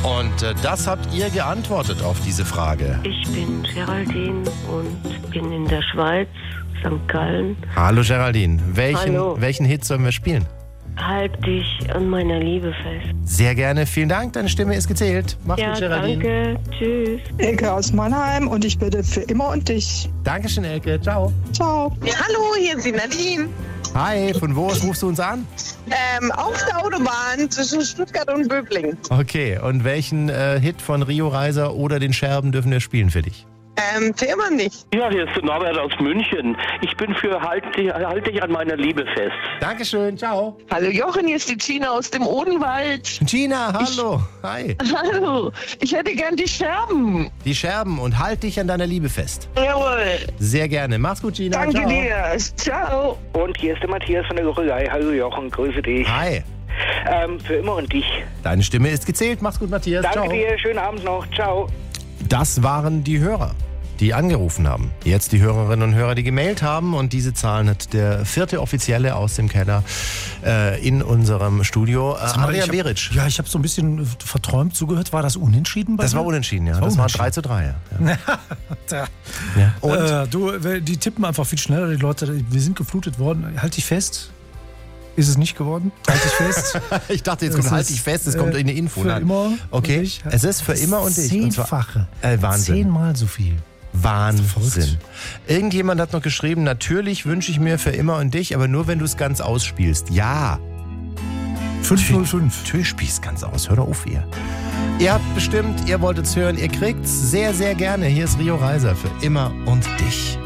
Und das habt ihr geantwortet auf diese Frage. Ich bin Geraldine und bin in der Schweiz, St. Gallen. Hallo Geraldine, Hallo. welchen Hit sollen wir spielen? Halt dich an meiner Liebe fest. Sehr gerne, vielen Dank, deine Stimme ist gezählt. Mach's Ja, gut, Geraldine. danke. Tschüss. Elke aus Mannheim und ich bitte für immer und dich. Dankeschön, Elke, ciao. Ciao. Ja, hallo, hier ist die Nadine. Hi, von wo aus rufst du uns an? Auf der Autobahn zwischen Stuttgart und Böblingen. Okay, und welchen Hit von Rio Reiser oder den Scherben dürfen wir spielen für dich? Für immer nicht. Ja, hier ist der Norbert aus München. Ich bin für Halt dich an meiner Liebe fest. Dankeschön, ciao. Hallo Jochen, hier ist die Gina aus dem Odenwald. Gina, hallo. Hi. Hallo, ich hätte gern die Scherben. Die Scherben und halt dich an deiner Liebe fest. Jawohl. Sehr gerne. Mach's gut, Gina. Danke ciao. dir. Ciao. Und hier ist der Matthias von der Gorillei. Hallo Jochen, grüße dich. Hi. Für immer und dich. Deine Stimme ist gezählt. Mach's gut, Matthias. Danke ciao. dir, schönen Abend noch. Ciao. Das waren die Hörer, die angerufen haben. Jetzt die Hörerinnen und Hörer, die gemailt haben. Und diese Zahlen hat der 4. Offizielle aus dem Keller in unserem Studio. Adrian Beric. Ja, ich habe so ein bisschen verträumt zugehört. War das unentschieden bei Das dir? war unentschieden, ja. Das war 3:3. Ja. Ja. Und Die tippen einfach viel schneller, die Leute. Wir sind geflutet worden. Halt dich fest. Ist es nicht geworden? Halt dich fest. ich dachte, jetzt kommt halt dich fest, es kommt eine Info. Für immer. Okay, und ich. es ist für immer und ich. Und zwar- Zehnfache. Wahnsinn. 10-mal so viel. Wahnsinn. Verrückt. Irgendjemand hat noch geschrieben, natürlich wünsche ich mir für immer und dich, aber nur wenn du es ganz ausspielst. Ja. 505. Natürlich spielst ganz aus. Hör doch auf, ihr. Ihr habt bestimmt, ihr wollt es hören, ihr kriegt's sehr, sehr gerne. Hier ist Rio Reiser für immer und dich.